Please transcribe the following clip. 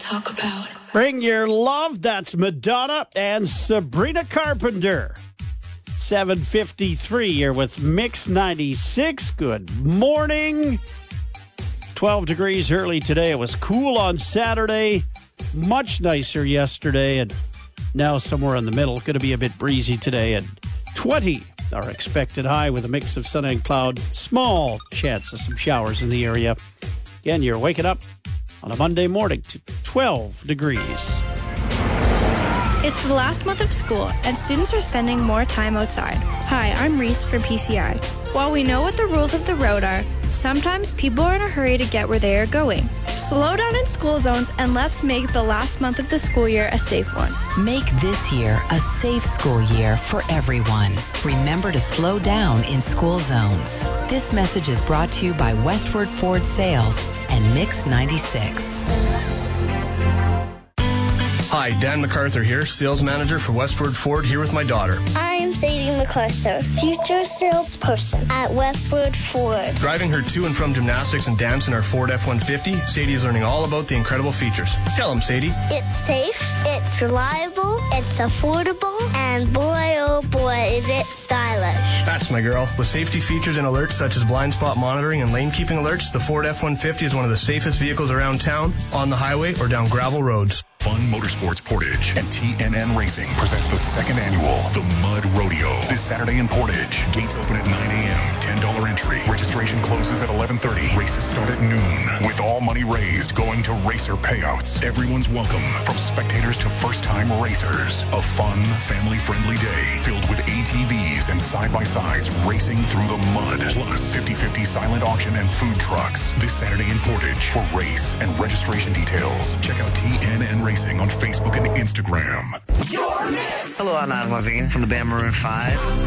talk about. Bring your love. That's Madonna and Sabrina Carpenter. 7:53 here with Mix 96. Good morning. 12 degrees early today. It was cool on Saturday. Much nicer yesterday. And now somewhere in the middle. Going to be a bit breezy today. And 20 our expected high with a mix of sun and cloud. Small chance of some showers in the area. Again, you're waking up on a Monday morning to 12 degrees. It's the last month of school, and students are spending more time outside. Hi, I'm Reese from PCI. While we know what the rules of the road are, sometimes people are in a hurry to get where they are going. Slow down in school zones, and let's make the last month of the school year a safe one. Make this year a safe school year for everyone. Remember to slow down in school zones. This message is brought to you by Westward Ford Sales and Mix 96. Hi, Dan MacArthur here, sales manager for Westward Ford, here with my daughter. I'm Sadie MacArthur, future salesperson at Westward Ford. Driving her to and from gymnastics and dance in our Ford F-150, Sadie is learning all about the incredible features. Tell them, Sadie. It's safe, it's reliable, it's affordable, and boy, oh boy, is it stylish. That's my girl. With safety features and alerts such as blind spot monitoring and lane keeping alerts, the Ford F-150 is one of the safest vehicles around town, on the highway, or down gravel roads. Fun Motorsports Portage and TNN Racing presents the second annual The Mud Rodeo this Saturday in Portage. Gates open at 9 a.m. $10 entry. Registration closes at 11:30. Races start at noon, with all money raised going to racer payouts. Everyone's welcome, from spectators to first-time racers. A fun, family-friendly day filled with ATVs and side-by-sides racing through the mud. Plus 50/50 silent auction and food trucks this Saturday in Portage. For race and registration details, check out TNN Racing on Facebook and Instagram. Hello, I'm Adam Levine from the band Maroon 5.